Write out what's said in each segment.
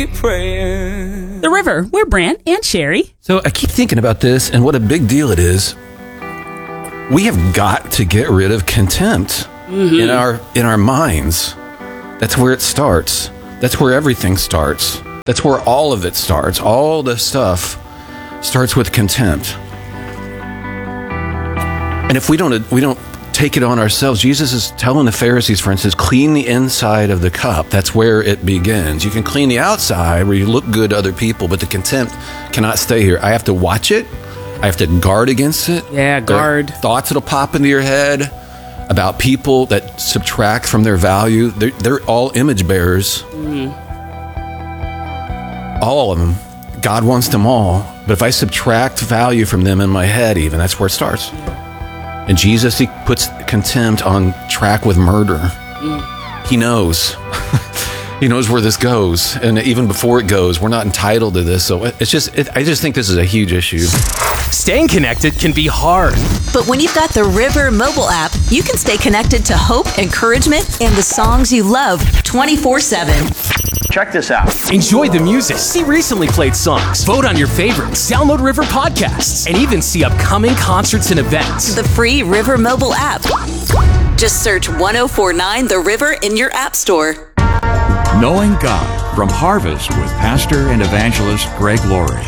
keep praying. The River. We're Brant and Sherry. So I keep thinking about this and what a big deal it is. We have got to get rid of contempt in our minds. That's where it starts. That's where everything starts. That's where all of it starts. All the stuff starts with contempt. And if we don't take it on ourselves, Jesus is telling the Pharisees, for instance, clean the inside of the cup. That's where it begins. You can clean the outside where you look good to other people, but the contempt cannot stay here. I have to watch it. I have to guard against it. Yeah, guard. There are thoughts that'll pop into your head about people that subtract from their value. They're all image bearers. All of them. God wants them all. But if I subtract value from them in my head even, that's where it starts. And Jesus, he puts contempt on track with murder. He knows. He knows where this goes. And even before it goes, we're not entitled to this. So I just think this is a huge issue. Staying connected can be hard. But when you've got the River mobile app, you can stay connected to hope, encouragement, and the songs you love 24/7. Check this out. Enjoy the music, see recently played songs, vote on your favorites, download River podcasts, and even see upcoming concerts and events. The free River mobile app. Just search 1049 The River in your app store. Knowing God from Harvest with Pastor and Evangelist Greg Laurie.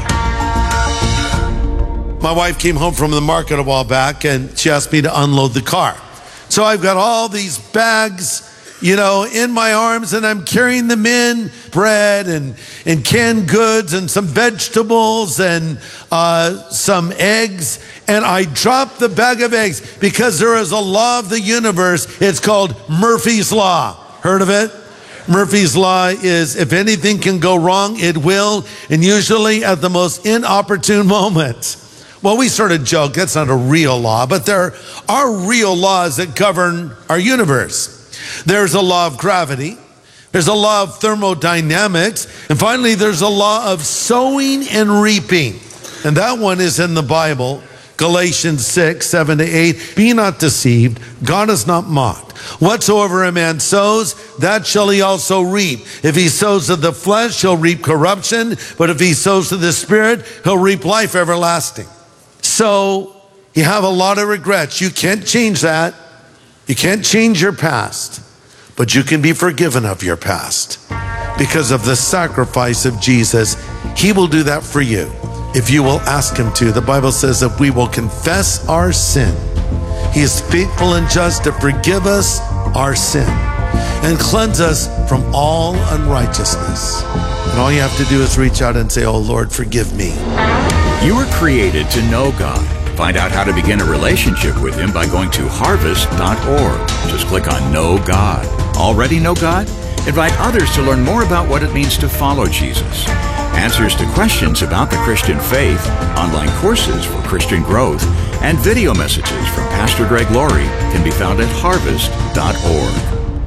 My wife came home from the market a while back and she asked me to unload the car. So I've got all these bags, in my arms, and I'm carrying them in, bread and canned goods and some vegetables and some eggs. And I dropped the bag of eggs because there is a law of the universe. It's called Murphy's Law. Heard of it? Murphy's Law is if anything can go wrong, it will, and usually at the most inopportune moment. Well, we sort of joke, that's not a real law, but there are real laws that govern our universe. There's a law of gravity. There's a law of thermodynamics. And finally, there's a law of sowing and reaping. And that one is in the Bible, Galatians 6:7-8. Be not deceived, God is not mocked. Whatsoever a man sows, that shall he also reap. If he sows to the flesh, he'll reap corruption. But if he sows to the Spirit, he'll reap life everlasting. So you have a lot of regrets. You can't change that. You can't change your past. But you can be forgiven of your past. Because of the sacrifice of Jesus, he will do that for you if you will ask him to. The Bible says if we will confess our sin, he is faithful and just to forgive us our sin and cleanse us from all unrighteousness. And all you have to do is reach out and say, oh Lord, forgive me. You were created to know God. Find out how to begin a relationship with him by going to harvest.org. Just click on Know God. Already know God? Invite others to learn more about what it means to follow Jesus. Answers to questions about the Christian faith, online courses for Christian growth, and video messages from Pastor Greg Laurie can be found at harvest.org.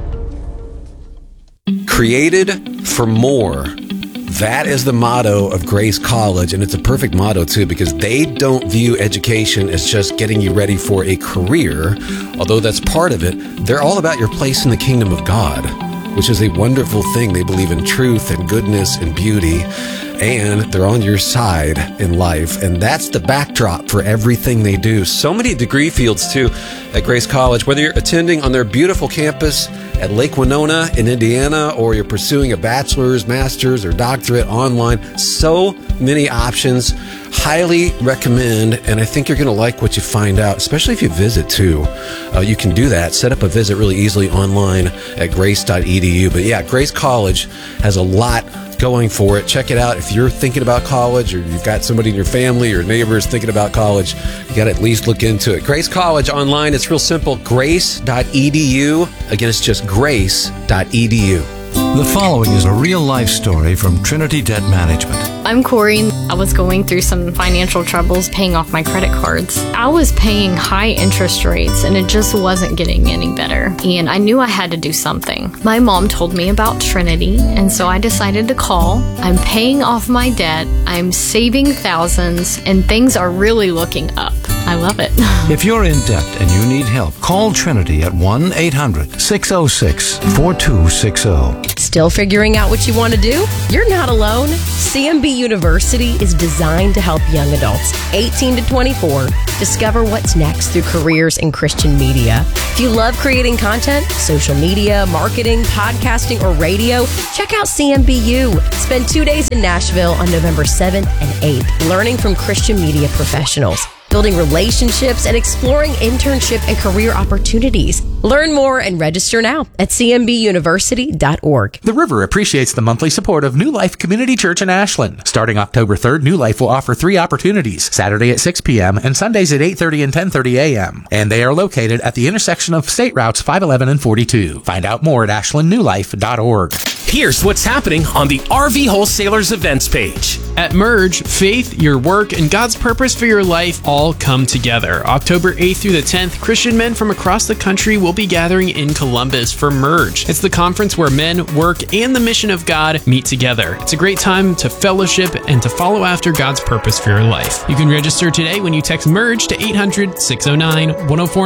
Created for more. That is the motto of Grace College, and it's a perfect motto, too, because they don't view education as just getting you ready for a career, although that's part of it. They're all about your place in the kingdom of God, which is a wonderful thing. They believe in truth and goodness and beauty, and they're on your side in life, and that's the backdrop for everything they do. So many degree fields, too, at Grace College, whether you're attending on their beautiful campus at Lake Winona in Indiana, or you're pursuing a bachelor's, master's, or doctorate online. So many options. Highly recommend, and I think you're going to like what you find out, especially if you visit too. You can do that. Set up a visit really easily online at grace.edu. But yeah, Grace College has a lot going for it. Check it out. If you're thinking about college, or you've got somebody in your family or neighbors thinking about college, you got to at least look into it. Grace College online, it's real simple. Grace.edu. Again, it's just grace.edu. The following is a real-life story from Trinity Debt Management. I'm Corey. I was going through some financial troubles paying off my credit cards. I was paying high interest rates and it just wasn't getting any better. And I knew I had to do something. My mom told me about Trinity, and so I decided to call. I'm paying off my debt. I'm saving thousands, and things are really looking up. I love it. If you're in debt and you need help, call Trinity at 1-800-606-4260. Still figuring out what you want to do? You're not alone. CMB University is designed to help young adults 18 to 24 discover what's next through careers in Christian media. If you love creating content, social media, marketing, podcasting, or radio, check out CMBU. Spend 2 days in Nashville on November 7th and 8th, learning from Christian media professionals, building relationships, and exploring internship and career opportunities. Learn more and register now at cmbuniversity.org. The River appreciates the monthly support of New Life Community Church in Ashland. Starting October 3rd, New Life will offer 3 opportunities, Saturday at 6 p.m. and Sundays at 8:30 and 10:30 a.m. And they are located at the intersection of State Routes 511 and 42. Find out more at ashlandnewlife.org. Here's what's happening on the RV Wholesalers events page. At Merge, faith, your work, and God's purpose for your life all come together. October 8th through the 10th, Christian men from across the country will be gathering in Columbus for Merge. It's the conference where men, work, and the mission of God meet together. It's a great time to fellowship and to follow after God's purpose for your life. You can register today when you text Merge to 800-609-1049.